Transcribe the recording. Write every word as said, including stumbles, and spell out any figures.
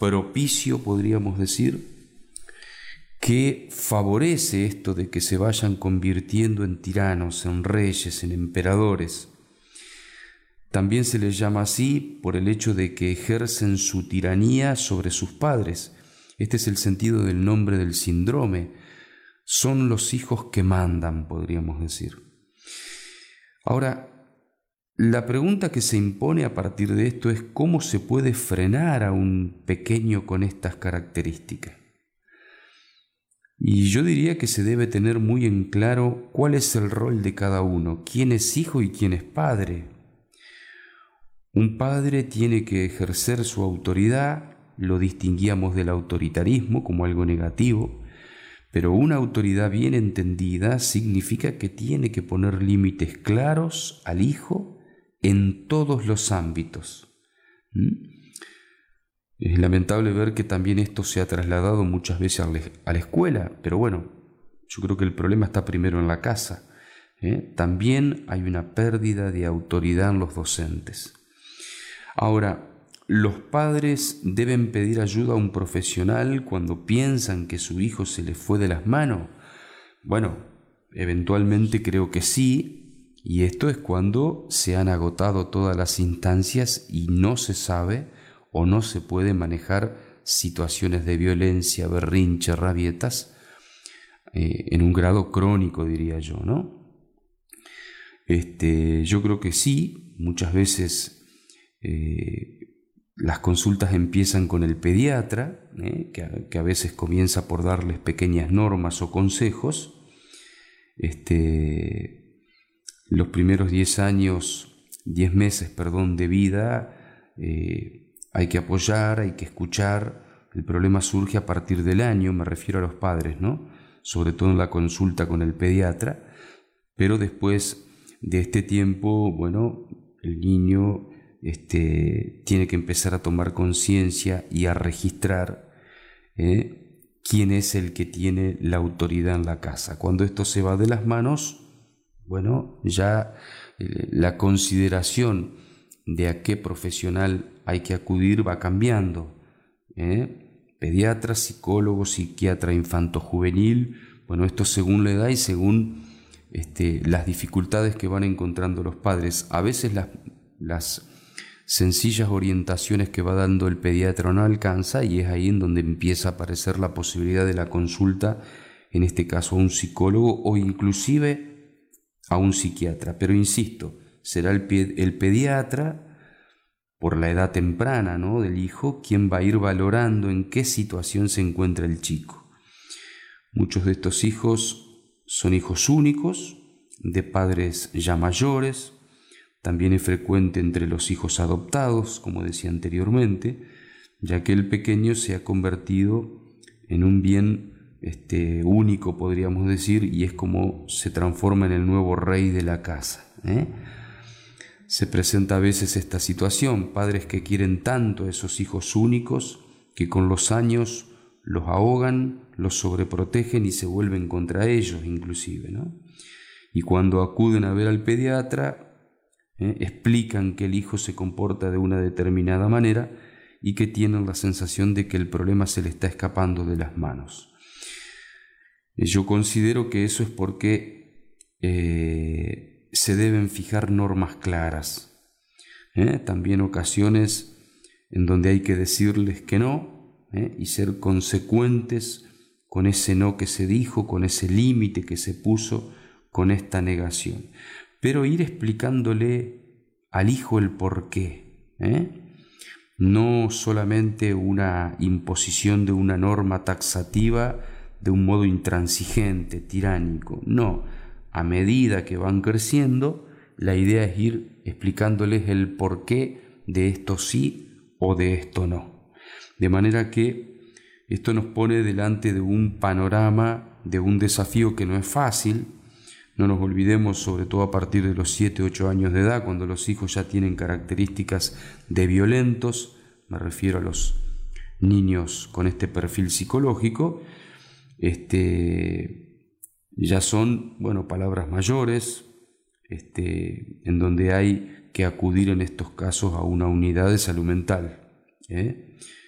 propicio, podríamos decir, que favorece esto de que se vayan convirtiendo en tiranos, en reyes, en emperadores. También se les llama así por el hecho de que ejercen su tiranía sobre sus padres. Este es el sentido del nombre del síndrome. Son los hijos que mandan, podríamos decir. Ahora, la pregunta que se impone a partir de esto es cómo se puede frenar a un pequeño con estas características. Y yo diría que se debe tener muy en claro cuál es el rol de cada uno, quién es hijo y quién es padre. Un padre tiene que ejercer su autoridad, lo distinguíamos del autoritarismo como algo negativo, pero una autoridad bien entendida significa que tiene que poner límites claros al hijo en todos los ámbitos. ¿Mm? Es lamentable ver que también esto se ha trasladado muchas veces a la escuela, pero bueno, yo creo que el problema está primero en la casa. ¿eh? También hay una pérdida de autoridad en los docentes. Ahora, los padres deben pedir ayuda a un profesional cuando piensan que su hijo se les fue de las manos. Bueno, eventualmente creo que sí, y esto es cuando se han agotado todas las instancias y no se sabe o no se puede manejar situaciones de violencia, berrinche, rabietas, eh, en un grado crónico, diría yo, ¿no? Este, yo creo que sí, muchas veces eh, las consultas empiezan con el pediatra, ¿eh? que, a, que a veces comienza por darles pequeñas normas o consejos. Este, los primeros diez años, diez meses, perdón, de vida, eh, hay que apoyar, hay que escuchar. El problema surge a partir del año, me refiero a los padres, ¿no? Sobre todo en la consulta con el pediatra, pero después de este tiempo, bueno, el niño este, tiene que empezar a tomar conciencia y a registrar ¿eh? quién es el que tiene la autoridad en la casa. Cuando esto se va de las manos, bueno, ya eh, la consideración de a qué profesional hay que acudir va cambiando. ¿eh? Pediatra, psicólogo, psiquiatra infanto-juvenil, bueno, esto según la edad y según este, las dificultades que van encontrando los padres. A veces las, las sencillas orientaciones que va dando el pediatra no alcanza y es ahí en donde empieza a aparecer la posibilidad de la consulta, en este caso a un psicólogo o inclusive a un psiquiatra. Pero insisto, será el, el pediatra, por la edad temprana, ¿no? del hijo, quien va a ir valorando en qué situación se encuentra el chico. Muchos de estos hijos son hijos únicos, de padres ya mayores. También es frecuente entre los hijos adoptados, como decía anteriormente, ya que el pequeño se ha convertido en un bien este, único, podríamos decir, y es como se transforma en el nuevo rey de la casa. ¿eh? Se presenta a veces esta situación, padres que quieren tanto a esos hijos únicos que con los años los ahogan, los sobreprotegen y se vuelven contra ellos inclusive, ¿no? Y cuando acuden a ver al pediatra, ¿eh? explican que el hijo se comporta de una determinada manera y que tienen la sensación de que el problema se le está escapando de las manos. Yo considero que eso es porque eh, se deben fijar normas claras. ¿eh? También ocasiones en donde hay que decirles que no ¿eh? y ser consecuentes con ese no que se dijo, con ese límite que se puso, con esta negación. Pero ir explicándole al hijo el porqué. ¿eh? No solamente una imposición de una norma taxativa de un modo intransigente, tiránico. No, a medida que van creciendo, la idea es ir explicándoles el porqué de esto sí o de esto no. De manera que esto nos pone delante de un panorama, de un desafío que no es fácil. No nos olvidemos, sobre todo a partir de los siete u ocho años de edad, cuando los hijos ya tienen características de violentos, me refiero a los niños con este perfil psicológico, este, ya son, bueno, palabras mayores, este, en donde hay que acudir en estos casos a una unidad de salud mental, ¿eh?